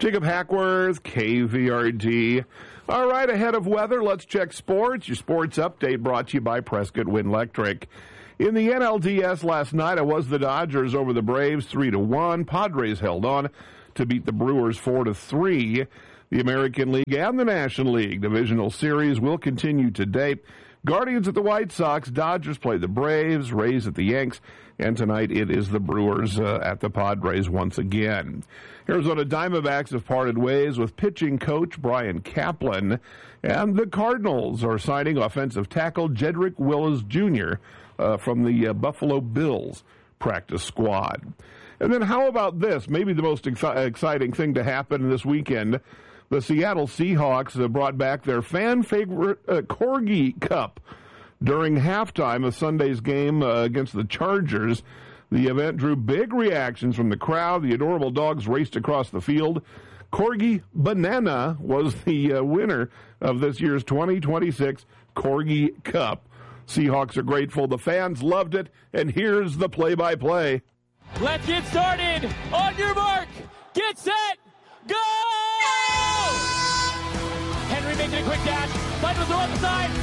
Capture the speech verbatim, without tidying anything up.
Jacob Hackworth, K V R D. All right, ahead of weather, let's check sports. Your sports update brought to you by Prescott Wind Electric. In the N L D S last night, it was the Dodgers over the Braves three to one. Padres held on to beat the Brewers four to three. The American League and the National League Divisional Series will continue today. Guardians at the White Sox, Dodgers play the Braves, Rays at the Yanks, and tonight it is the Brewers uh, at the Padres once again. Arizona Diamondbacks have parted ways with pitching coach Brian Kaplan, and the Cardinals are signing offensive tackle Jedrick Willis Junior Uh, from the uh, Buffalo Bills practice squad. And then how about this? Maybe the most ex- exciting thing to happen this weekend. The Seattle Seahawks uh, brought back their fan favorite uh, Corgi Cup during halftime of Sunday's game uh, against the Chargers. The event drew big reactions from the crowd. The adorable dogs raced across the field. Corgi Banana was the uh, winner of this year's twenty twenty-six Corgi Cup. Seahawks are grateful. The fans loved it. And here's the play-by-play. Let's get started. On your mark. Get set. Go! Henry making a quick dash. Cycles to the left side.